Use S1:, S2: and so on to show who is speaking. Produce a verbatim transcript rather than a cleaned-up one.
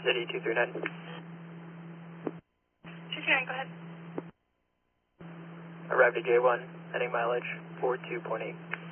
S1: City two three nine.
S2: two three nine, go ahead.
S1: Arrived at J one, heading mileage four two point eight.